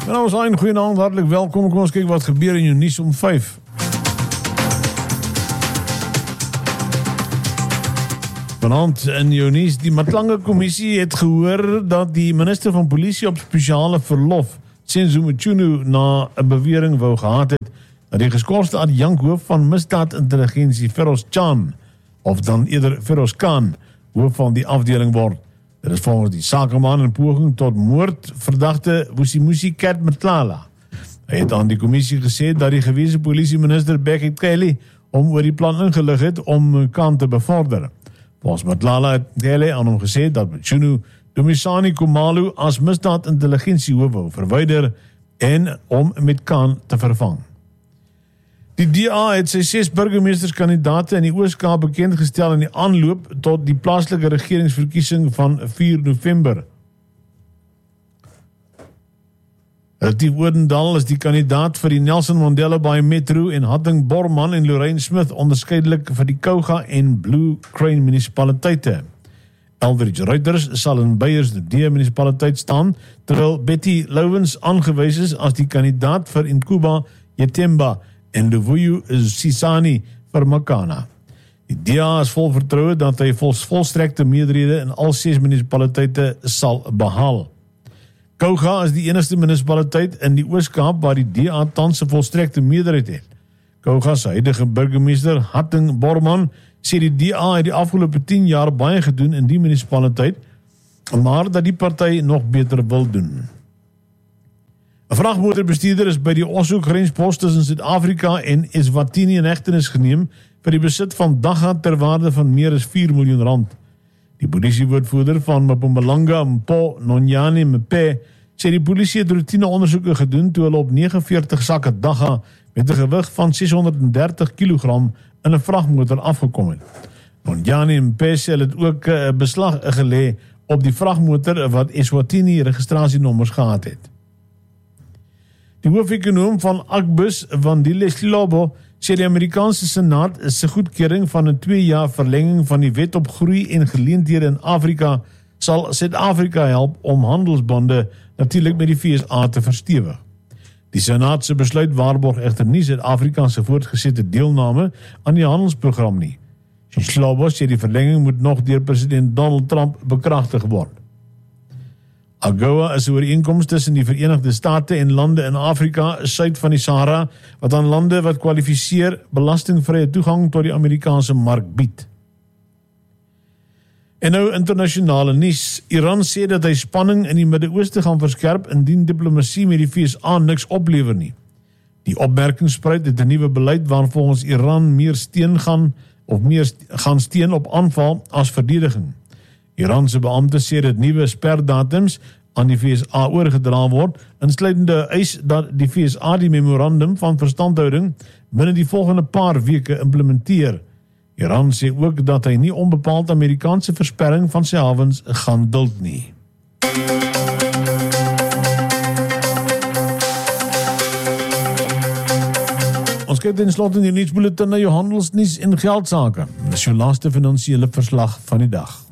Nou, ons een goeienaand, hartelijk welkom. Kom ons kyk wat gebeur in jou nuus om 5. Vanaand in jou nuus, die Matlanga Kommissie het gehoor dat die minister van polisie op spesiale verlof, Senzo Mchunu, na 'n bewering wou gehad het dat die geskorste adjunkhoof van misdaadintelligensie Feroz Khan, of dan eerder Feroz Khan, hoof van die afdeling word. Dit is volgens die sakeman in poging tot moord verdagte Vusimusi Cat Matlala. Hy het aan die kommissie gesê dat die gewese polisieminister Becky Cele hom oor die plan ingelig het om Khan te bevorder. Volgens Matlala het Cele aan hom gesê dat Mchunu Dumisani Khumalo as misdaadintelligensiehoof wou verwyder en om met Khan te vervang. Die DA het sy 6 burgemeesterskandidaate in die Oos-Kaap bekendgestel in die aanloop tot die plaaslike regeringsverkiesing van 4 November. Relatief Oudendal is die kandidaat vir die Nelson Mandela Bay Metro en Hatting Borman en Lorraine Smith onderskeidelik vir die Kouga en Blue Crane munisipaliteite. Eldridge Reuters sal in Beyersdorp munisipaliteit staan, terwyl Betty Lowens aangewys is as die kandidaat vir Inkuba, Yetemba en Luvuyo Sisani vir Makana. Die DA is vol vertroue dat hy volstrekte meerderhede in al 6 munisipaliteite sal behaal. Kouga is die enigste munisipaliteit in die Oos-Kaap waar die DA tans 'n volstrekte meerderheid het. Kouga se huidige burgemeester, Hatting Borman, sê die DA het die afgelope 10 jaar baie gedoen in die munisipaliteit, maar dat die party nog beter wil doen. 'n Vragmotorbestuurder is by die Oslo grenspos tussen Suid-Afrika en Eswatini in hegtenis geneem vir die besit van dagga ter waarde van meer as 4 miljoen rand. Die polisiewoordvoerder van Mpumalanga, Mpho Nonyane Mpe, sê die polisie het roetine ondersoeke gedoen toe hulle op 49 sakke dagga met 'n gewig van 630 kg in 'n vragmotor afgekom het. Nonyane Mpe sê hulle het ook 'n beslag gelê op die vragmotor wat Eswatini registrasienommers gehad het. Die hoofekonoom van Agbus, Vandile Slobo, sê die Amerikaanse Senaat se goedkeuring van 'n 2 jaar verlenging van die wet op groei en geleenthede in Afrika sal Suid-Afrika help om handelsbande natuurlik met die VSA te verstewig. Die Senaat se besluit waarborg egter nie Suid-Afrika se voortgesette deelname aan die handelsprogram nie. Slobo sê die verlenging moet nog deur president Donald Trump bekragtig word. AGOA is 'n ooreenkoms tussen die Verenigde State en lande in Afrika suid van die Sahara wat aan lande wat kwalifiseer belastingvrye toegang tot die Amerikaanse mark bied. En nou internasionale nuus. Iran sê dat hy spanning in die Midde-Ooste gaan verskerp indien diplomatie met die VSA niks oplewer nie. Die opmerking spruit uit 'n nuwe beleid waar volgens Iran meer gaan steun op aanval as verdediging. Iranse beampte sê dat nuwe sperdatums aan die VSA oorgedra word, insluitende eis dat die VSA die memorandum van verstandhouding binne die volgende paar weke implementeer. Iran sê ook dat hy nie onbepaald Amerikaanse versperring van sy hawens gaan duld nie. Ons kyk ten slotte in die nuusbulletin na jou handelsnuus en geldsake. Dis jou laaste finansiële verslag van die dag.